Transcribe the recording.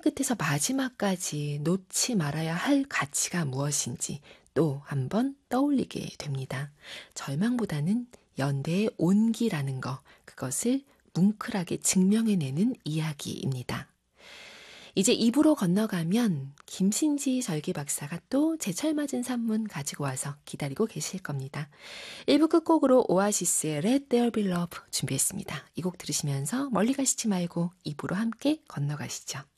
끝에서 마지막까지 놓지 말아야 할 가치가 무엇인지 또 한번 떠올리게 됩니다. 절망보다는 연대의 온기라는 것, 그것을 뭉클하게 증명해내는 이야기입니다. 이제 입으로 건너가면 김신지 절기 박사가 또 제철 맞은 산문 가지고 와서 기다리고 계실 겁니다. 1부 끝곡으로 오아시스의 Let There Be Love 준비했습니다. 이 곡 들으시면서 멀리 가시지 말고 입으로 함께 건너가시죠.